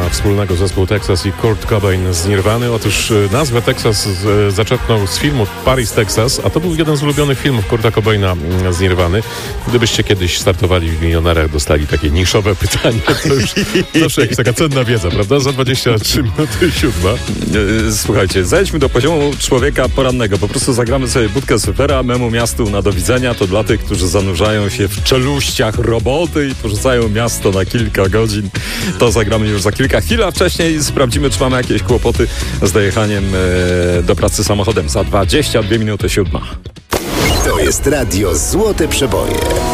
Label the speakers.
Speaker 1: wspólnego zespół Texas i Kurt Cobain z Nirwany? Otóż nazwę Texas zaczerpnął z filmu Paris, Texas, a to był jeden z ulubionych filmów Kurta Cobaina z Nirwany. Gdybyście kiedyś startowali w Milionerach, dostali takie niszowe pytanie, to już zawsze jakaś taka cenna wiedza, prawda? Za 23 minuty 7.
Speaker 2: Słuchajcie, zejdźmy do poziomu człowieka porannego. Po prostu zagramy sobie budkę supera, memu miastu na do widzenia. To dla tych, którzy zanurzają się w czeluściach roboty i porzucają miasto na kilka godzin. To zagramy już za kilka chwil, a wcześniej sprawdzimy, czy mamy jakieś kłopoty z dojechaniem do pracy samochodem. Za 22 minuty 7.
Speaker 3: To jest radio Złote Przeboje.